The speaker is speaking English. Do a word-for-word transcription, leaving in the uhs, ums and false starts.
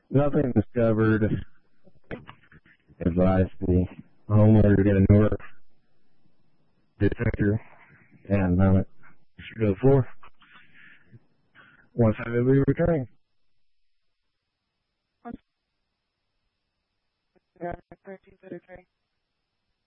Nothing discovered. Advise the homeowner to get a newer detector and mount it to the floor. Once I will be returning. Yeah, thirteen thirty-three.